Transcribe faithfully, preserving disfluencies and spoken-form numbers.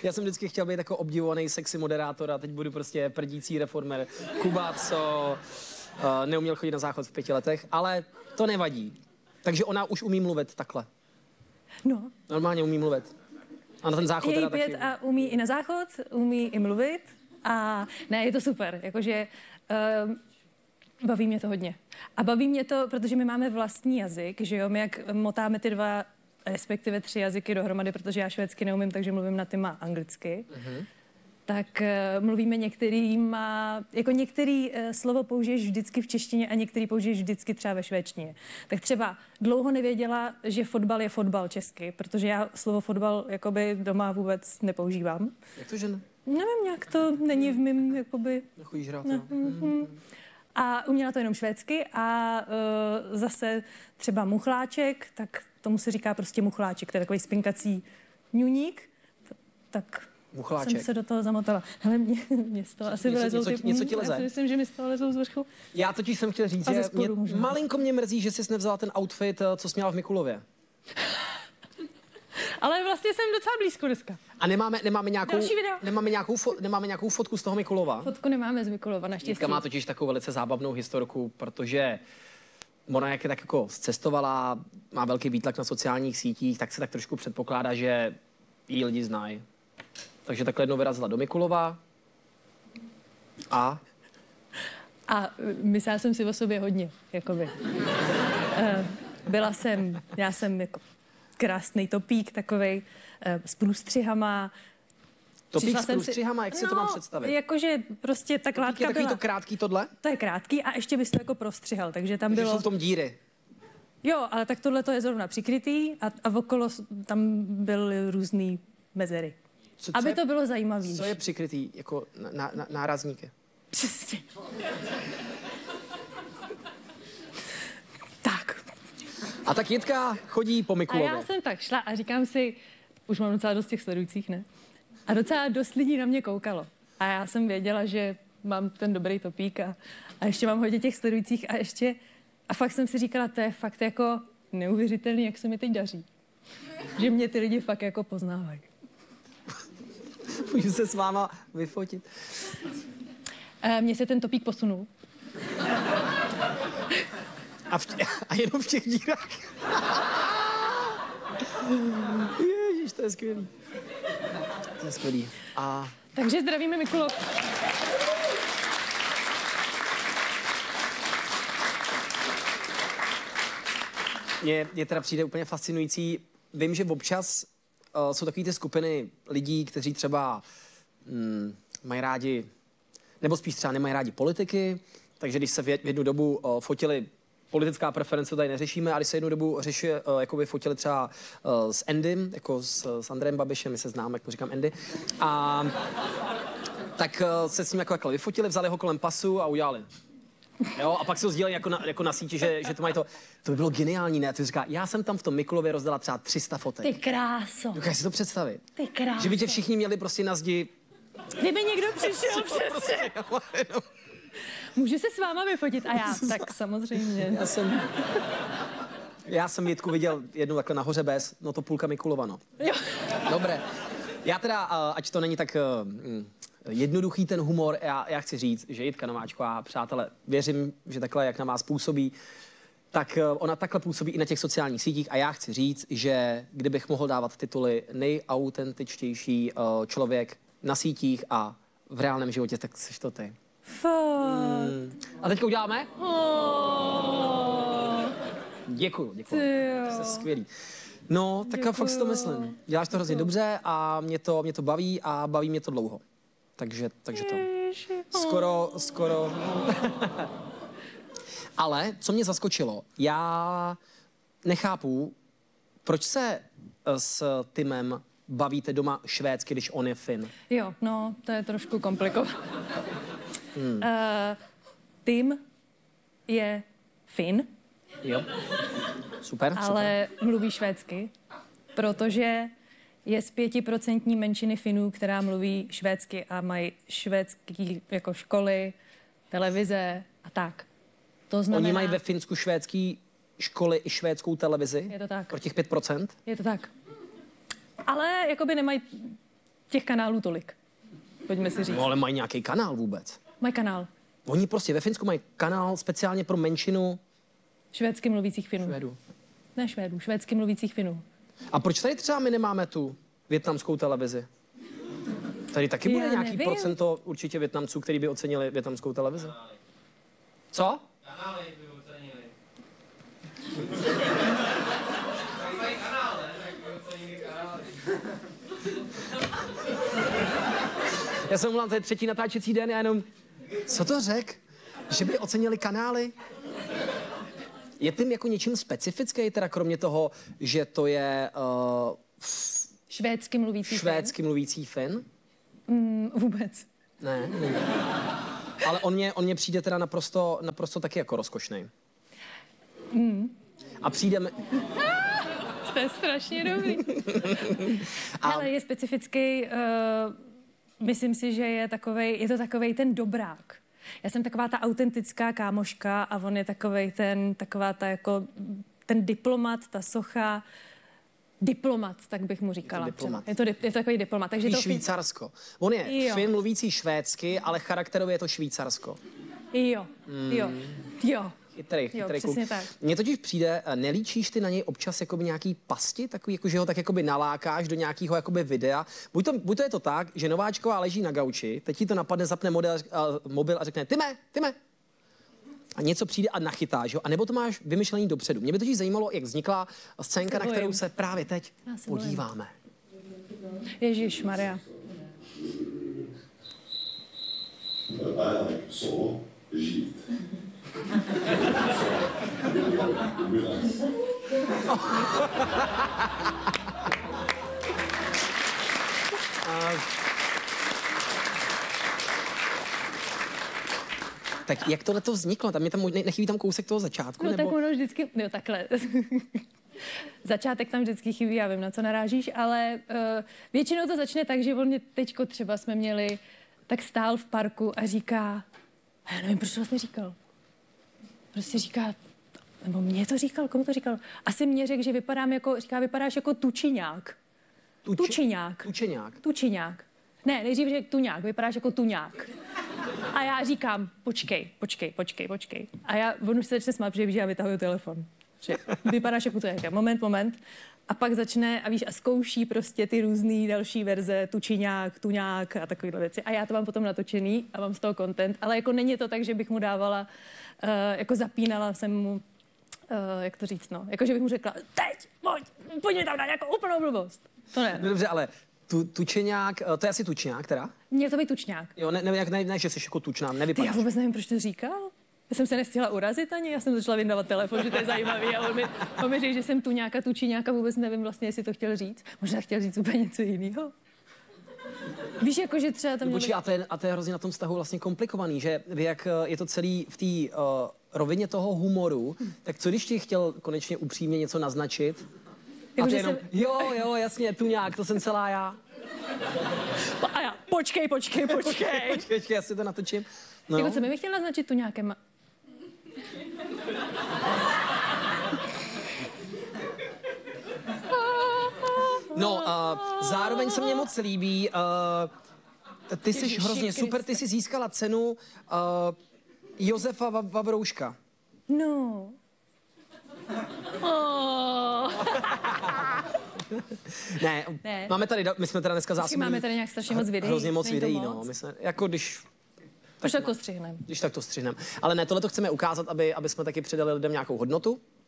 Já jsem vždycky chtěl být jako obdivovaný sexy moderátor a teď budu prostě prdící reformer. Kuba, co uh, neuměl chodit na záchod v pěti letech, ale to nevadí. Takže ona už umí mluvit takhle. No. Normálně umí mluvit. A na ten záchod Je jí teda pět taky. a umí i na záchod, umí i mluvit a ne, je to super, jakože uh, baví mě to hodně. A baví mě to, protože my máme vlastní jazyk, že jo, my jak motáme ty dva, respektive tři jazyky dohromady, protože já švédsky neumím, takže mluvím na tím a anglicky, uh-huh. tak uh, mluvíme některýma, jako některý uh, slovo použiješ vždycky v češtině a některý použiješ vždycky třeba ve švédštině. Tak třeba dlouho nevěděla, že fotbal je fotbal česky, protože já slovo fotbal jakoby doma vůbec nepoužívám. Jak to, že ne? Nevím, nějak to není v mým, jakoby... Nechodíš hrát, ne, mm-hmm. A uměla to jenom švédsky a uh, zase třeba muchláček, tak tomu se říká prostě muchláček, to je takový spinkací ňuník, tak muchláček. jsem se do toho zamotala. Hele, mě, mě z toho asi něco, vylezou něco, ty... něco ti leze? Já si myslím, že mi z toho lezou z vrchu. Já totiž jsem chtěl říct, že mě, malinko mě mrzí, že jsi nevzala ten outfit, co jsi měla v Mikulově. Ale vlastně jsem docela blízko dneska. A nemáme, nemáme, nějakou, nemáme, nějakou fo, nemáme nějakou fotku z toho Mikulova? Fotku nemáme z Mikulova, naštěstí. Jitka má totiž takovou velice zábavnou historku, protože ona jak je tak jako cestovala, má velký výtlak na sociálních sítích, tak se tak trošku předpokládá, že jí lidi znají. Takže takhle jednou vyrazila do Mikulova a... A myslela jsem si o sobě hodně, jakoby. Byla jsem, já jsem jako krásný topík, takovej s průstřihama. Topík s průstřihama, jak si no, to mám představit? Jakože prostě ta klátka byla. Takový byla. to krátký tohle? To je krátký a ještě bys to jako prostřihal, takže tam takže bylo... jsou v tom díry. Jo, ale tak tohle to je zrovna přikrytý a, a okolo tam byly různý mezery. Co, co aby je, to bylo zajímavé. Co je přikrytý, jako na, na, nárazníky? Přesně. Tak. A tak Jitka chodí po Mikulově. A já jsem tak šla a říkám si, už mám docela dost těch sledujících, ne? A docela dost lidí na mě koukalo. A já jsem věděla, že mám ten dobrý topík a, a ještě mám hodně těch sledujících a ještě... A fakt jsem si říkala, to je fakt jako neuvěřitelný, jak se mi teď daří. Že mě ty lidi fakt jako poznávají. Můžu se s váma vyfotit. Mně se ten topík posunul. A, v tě, a jenom v těch dírách. Ježiš, to je skvělý. To je skvělý. A... Takže zdravíme Mikulov. Mně, mně teda přijde úplně fascinující. Vím, že občas uh, jsou takové ty skupiny lidí, kteří třeba mm, mají rádi, nebo spíš třeba nemají rádi politiky, takže když se v jednu dobu uh, fotili, politická preference tady neřešíme, a když se jednu dobu řeší, uh, jakoby fotili třeba uh, s Endym, jako s, s Andrejem Babišem, my se známe, jak mu říkám Endy, a tak uh, se s ním jako takhle vyfotili, vzali ho kolem pasu a udělali. Jo, a pak se ho sdíleli jako na, jako na síti, že, že to mají to... To by bylo geniální, ne? Ty říká, já jsem tam v tom Mikulově rozdala třeba tři sta fotek. Ty kráso. Dokážeš si to představit? Ty kráso. Že by tě všichni měli prostě na zdi... Kdyby někdo přišel přesně. Můžu se s váma vyfotit? A já, tak samozřejmě. Já jsem... Já jsem Jitku viděl jednou takhle nahoře bez, no to půlka Mikulova, no. Jo. Dobré. Já teda, ať to není tak... Uh, jednoduchý ten humor, já, já chci říct, že Jitka Nováčková, přátelé, věřím, že takhle, jak na vás působí, tak ona takhle působí i na těch sociálních sítích a já chci říct, že kdybych mohl dávat tituly nejautentičtější uh, člověk na sítích a v reálném životě, tak jsi to ty. Hmm. A teďka uděláme? Oh. Děkuju, děkuju. Jsi skvělý. No, tak děkuju. Fakt si to myslím. Děláš to hrozně dobře a mě to, mě to baví a baví mě to dlouho. Takže, takže to. Skoro, skoro. Ale, co mě zaskočilo, já nechápu, proč se s Timem bavíte doma švédsky, když on je Fin. Jo, no, to je trošku komplikované. Hmm. Uh, Tim je Fin. Jo. Super, ale super. mluví švédsky, protože je z pětiprocentní menšiny Finů, která mluví švédsky a mají švédský jako školy, televize a tak. To znamená... Oni mají ve Finsku švédský školy i švédskou televizi? Je to tak. Pro těch pět procent? Je to tak. Ale jakoby nemají těch kanálů tolik. Pojďme si říct. No ale mají nějaký kanál vůbec. Mají kanál. Oni prostě ve Finsku mají kanál speciálně pro menšinu Švédsky mluvících Finů. Švédů. Ne Švédů, švédsky mluvících Finů. A proč tady třeba my nemáme tu vietnamskou televizi? Tady taky bude Já nějaký nevím. procento určitě Vietnamců, který by ocenili vietnamskou televizi. Co? Kanály by ocenili. Tady mají kanál, ne? Tak by ocenili kanály. Já jsem mluvil, to je třetí natáčecí den, já jenom... Co to řek? Že by ocenili kanály? Je tím jako něčím specifický, teda kromě toho, že to je uh, Švédsky mluvící švédsky mluvící Fin? Fin? Mm, vůbec. Ne, ne. Ale on mě, on mě přijde teda naprosto, naprosto taky jako rozkošnej. Mm. A přijde mi... Jste strašně dobrý. A- Ale je specifický, uh, myslím si, že je takovej, je to takovej ten dobrák. Já jsem taková ta autentická kámoška a on je takovej ten, taková ta jako, ten diplomat, ta socha, diplomat, tak bych mu říkala. Je to diplomat. Je to, dip- je to takový diplomat. Takže I to Švýcarsko. On je Jo. Fin mluvící švédsky, ale charakterově je to Švýcarsko. Jo, jo, jo. Chytrý, Jo, chytrý přesně kluk. tak. Mně totiž přijde, eh, nelíčíš ty na něj občas jakoby nějaký pasti, takový, jako, že ho tak jakoby nalákáš do nějakého jakoby videa. Buď to, buď to je to tak, že nováčková leží na gauči, teď ti to napadne, zapne model, uh, mobil a řekne, Tyme, Tyme. A něco přijde a nachytáš ho, anebo to máš vymyšlený dopředu. Mě by totiž zajímalo, jak vznikla scénka, na bojím. kterou se právě teď Já se bojím. podíváme. Ježíš Maria. A já co? Žít. Tak jak tohle to vzniklo? Tam je tam, ne- nechybí tam kousek toho začátku? No nebo... tak ono vždycky, no takhle. Začátek tam vždycky chybí, já vím, na co narážíš, ale uh, většinou to začne tak, že on mě teďko třeba jsme měli, tak stál v parku a říká, a já nevím, proč to vlastně říkal. Prostě říká, nebo mě to říkal, komu to říkal? Asi mě řekl, že vypadám jako, říká, vypadáš jako tučiňák. Tuči- Tučiňák. Tučeňák. Tučiňák. Ne, nejdřív řekl tuňák, vypadáš jako tuňák. A já říkám, počkej, počkej, počkej, počkej. A já, on už se začne smát, protože ví, že já vytahuju telefon. Že vypadáš jako tuňák. Moment, moment. A pak začne a víš, a zkouší prostě ty různé další verze, tučiňák, tuňák a takovéhle věci. A já to mám potom natočený a mám z toho content, ale jako není to tak, že bych mu dávala, uh, jako zapínala jsem mu, uh, jak to říct, no, jako že bych mu řekla, teď, pojď, pojď mi tam dát nějakou úplnou blbost. To ne. No dobře, ale tu, tučeňák, eh, to je asi tučňák teda? Měl to být tučňák. Jo, ne, ne, jak ne, ne, že jsi jako tučná, Ty, nevypadáš. já vůbec nevím, proč to říkal. Já jsem se nestihla urazit ani, já jsem začala vyndávat telefon, že to je zajímavý a on mi, on mi řekl, že jsem tu nějaká tučí nějaká, vůbec nevím vlastně, jestli to chtěl říct. Možná chtěl říct úplně něco jiného. Víš, jako, že třeba tam měl... Počkej, a to, je, a to je hrozně na tom vztahu vlastně komplikovaný, že vy, jak eh, je to celý v té uh, rovině toho humoru, tak co když ti chtěl konečně upřímně něco naznačit? Jako, a ty že jenom, jsem- jo, jo, jasně, tu nějak, to jsem celá já. A já, počkej, počkej, počkej. Počkej, počkej, já si to natočím. No, Jako, co mi chtěl naznačit tu nějaké... Ma... no uh, zároveň se mně moc líbí, uh, ty jsi Ježiši hrozně super, ty Kriste. jsi získala cenu uh, Josefa Va- Vavrouška. No. Oh. Ne, Ne. máme tady, da- my jsme teda dneska zásobní. máme tady nějak strašně moc videí, Hrozně moc není to videí, moc? no. My jsme, jako když, Už tak to střihneme. když tak to střihneme. Ale ne, tohle to chceme ukázat, aby, aby jsme taky přidali lidem nějakou hodnotu.